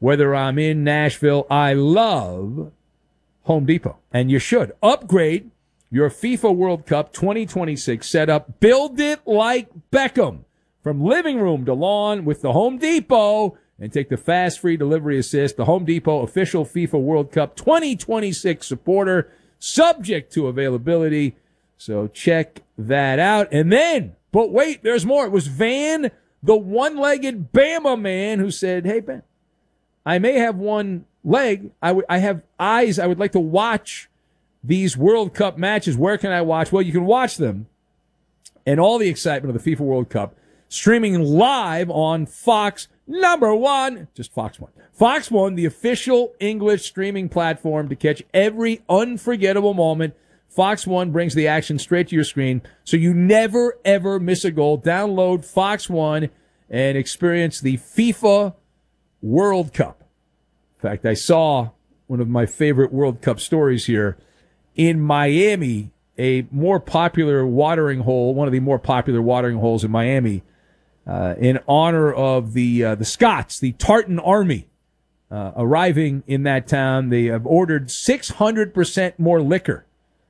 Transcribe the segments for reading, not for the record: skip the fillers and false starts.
whether I'm in Nashville, I love Home Depot. And you should. Upgrade your FIFA World Cup 2026 setup. Build it like Beckham. From living room to lawn with the Home Depot. And take the fast free delivery assist. The Home Depot official FIFA World Cup 2026 supporter. Subject to availability. So check that out. And then, but wait, there's more. It was Van, the one-legged Bama man, who said, hey, Ben, I may have one leg. I have eyes. I would like to watch these World Cup matches. Where can I watch? Well, you can watch them and all the excitement of the FIFA World Cup streaming live on Fox number one, just Fox 1. Fox 1, the official English streaming platform to catch every unforgettable moment. Fox 1 brings the action straight to your screen, so you never, ever miss a goal. Download Fox 1 and experience the FIFA World Cup. In fact, I saw one of my favorite World Cup stories here. In Miami, a more popular watering hole, one of the more popular watering holes in Miami, in honor of the Scots, the Tartan Army, arriving in that town. They have ordered 600% more liquor.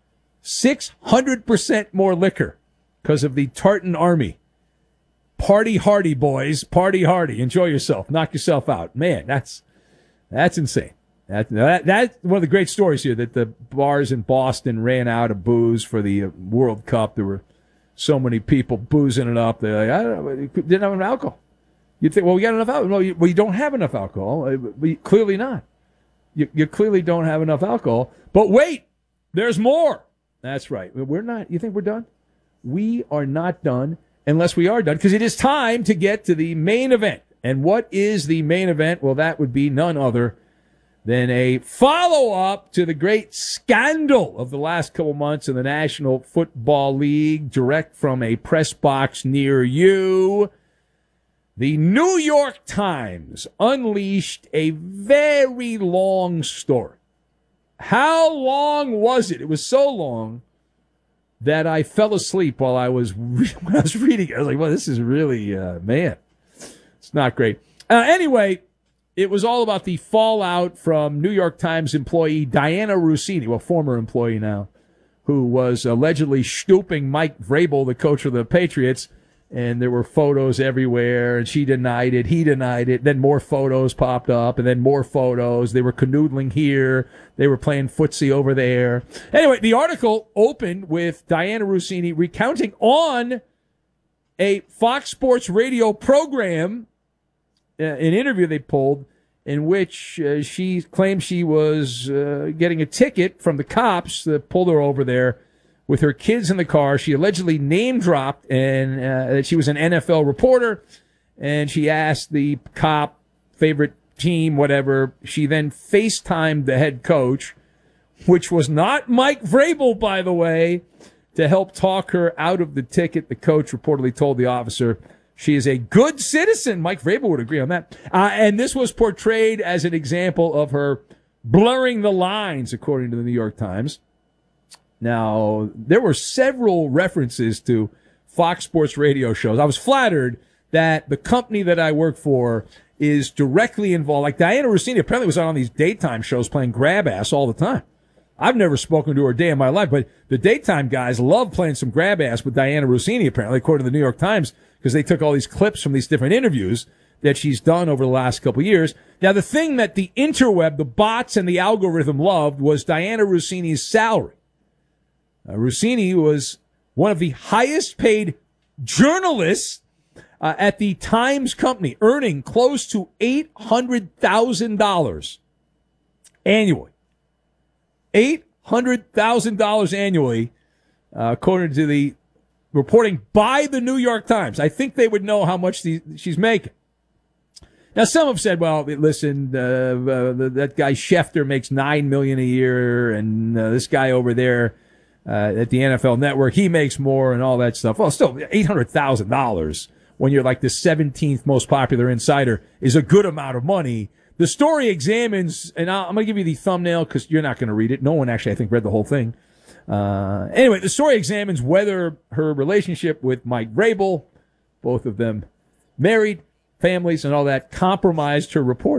600% more liquor because of the Tartan Army. Party hardy, boys. Party hardy. Enjoy yourself. Knock yourself out. Man, that's insane. That's one of the great stories here, that the bars in Boston ran out of booze for the World Cup. There were so many people boozing it up. They're like, I don't know, didn't have enough alcohol. You'd think, well, we got enough alcohol. No, you don't have enough alcohol. Clearly not. You clearly don't have enough alcohol. But wait, there's more. That's right. We're not. You think we're done? We are not done unless we are done, because it is time to get to the main event. And what is the main event? Well, that would be none other than a follow-up to the great scandal of the last couple months in the National Football League, direct from a press box near you. The New York Times unleashed a very long story. How long was it? It was so long that I fell asleep while I was when I was reading it. I was like, well, this is really, man, it's not great. Anyway, it was all about the fallout from New York Times employee Diana Russini, well, former employee now, who was allegedly stooping Mike Vrabel, the coach of the Patriots, and there were photos everywhere, and she denied it, he denied it, then more photos popped up, and then more photos. They were canoodling here, they were playing footsie over there. Anyway, the article opened with Diana Russini recounting on a Fox Sports radio program, an interview they pulled, in which she claimed she was getting a ticket from the cops that pulled her over there with her kids in the car. She allegedly name-dropped and that she was an NFL reporter, and she asked the cop, favorite team, whatever. She then FaceTimed the head coach, which was not Mike Vrabel, by the way, to help talk her out of the ticket. The coach reportedly told the officer she is a good citizen. Mike Vrabel would agree on that. And this was portrayed as an example of her blurring the lines, according to the New York Times. Now, there were several references to Fox Sports radio shows. I was flattered that the company that I work for is directly involved. Like Diana Russini apparently was on these daytime shows playing grab ass all the time. I've never spoken to her a day in my life, but the daytime guys love playing some grab ass with Diana Russini, apparently, according to the New York Times, because they took all these clips from these different interviews that she's done over the last couple of years. Now, the thing that the interweb, the bots and the algorithm loved was Diana Russini's salary. Russini was one of the highest paid journalists at the Times Company, earning close to $800,000 annually. $800,000 annually, according to the reporting by the New York Times. I think they would know how much she's making. Now, some have said, well, listen, that guy Schefter makes $9 million a year, and this guy over there at the NFL Network, he makes more and all that stuff. Well, still, $800,000 when you're like the 17th most popular insider is a good amount of money. The story examines, and I'm going to give you the thumbnail because you're not going to read it. No one actually, I think, read the whole thing. Anyway, the story examines whether her relationship with Mike Vrabel, both of them married, families, and all that, compromised her reporting.